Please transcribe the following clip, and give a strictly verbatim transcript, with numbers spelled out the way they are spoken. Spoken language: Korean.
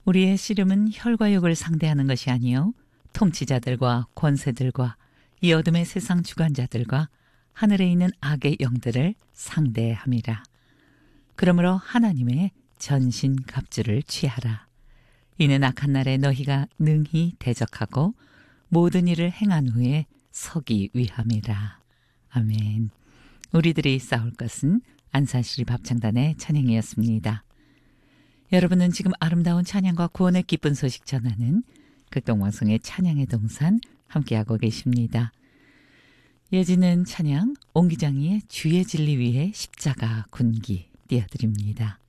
우리의 씨름은 혈과 육을 상대하는 것이 아니요 통치자들과 권세들과 이 어둠의 세상 주관자들과 하늘에 있는 악의 영들을 상대함이라. 그러므로 하나님의 전신갑주를 취하라. 이는 악한 날에 너희가 능히 대적하고 모든 일을 행한 후에 서기 위함이라. 아멘. 우리들이 싸울 것은 안산시립 합창단의 찬양이었습니다. 여러분은 지금 아름다운 찬양과 구원의 기쁜 소식 전하는 극동방송의 찬양의 동산 함께하고 계십니다. 예지는 찬양 옹기장이의 주의 진리 위에 십자가 군기 띄워드립니다.